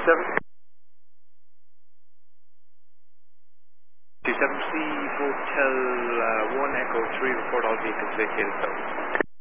27. 27C Hotel 1 Echo 3, report all vehicles vacated south.